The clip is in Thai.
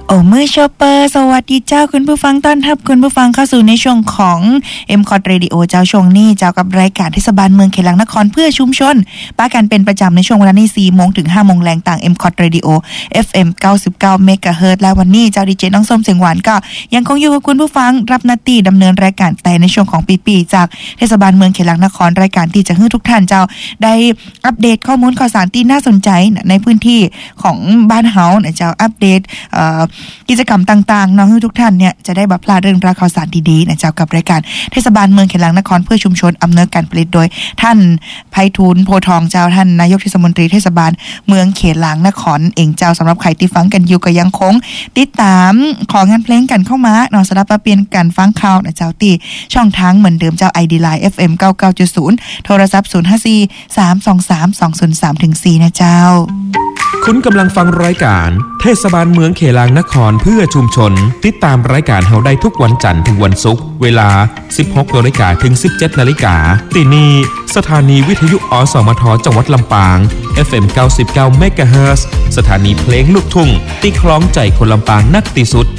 โอ้มือชอปเปอร์สวัสดีเจ้าคุณผู้ฟังต้อนรับคุณผู้ฟังเข้าสู่ในช่วงของ MCOT Radio เจ้าช่วงนี้เจ้ากับรายการเทศบาลเมืองเขลังนครเพื่อชุมชนป้ากันเป็นประจำในช่วงเวลานี้ 4 โมงถึง 5 โมงแรงต่าง MCOT Radio FM 99 เมกะเฮิรตซ์และวันนี้เจ้าดีเจน้องส้มเสียงหวานก็ยังคงอยู่กับคุณผู้ฟังรับหน้าที่ดำเนินรายการแต่ในช่วงของปีๆจากเทศบาลเมืองเขลังนครรายการที่จะให้ทุกท่านเจ้าได้อัปเดตข้อมูลข่าวสารที่น่าสนใจในพื้นที่ของบ้านเฮาเจ้าอัปเดตกิจกรรมต่างๆน้องทุกท่านเนี่ยจะได้บัพลาดเรื่องราวข่าวสารดีๆนะเจ้ากับรายการเทศบาลเมืองเขลังนครเพื่อชุมชนอำนวยการผลิตโดยท่านไพฑูรย์โพทองเจ้าท่านนายกเทศมนตรีเทศบาลเมืองเขลังนครเองเจ้าสำหรับใครที่ฟังกันอยู่ก็ยังคงติดตามของานเพลงกันเข้ามาเนาะสำหรับเปลี่ยนการฟังข่าวนะเจ้าที่ช่องทางเหมือนเดิมเจ้า ID Line FM 99.0 โทรศัพท์054-323-203-4นะเจ้าคุณกำลังฟังรายการเทศบาลเมืองเขลังนครเพื่อชุมชนติดตามรายการเฮาได้ทุกวันจันทร์ถึงวันศุกร์เวลา 16:00 นถึง 17:00 นที่นี่สถานีวิทยุอสมทจังหวัดลำปาง FM 99 เมกะเฮิรตซ์สถานีเพลงลูกทุ่งที่คล้องใจคนลำปางนักที่สุด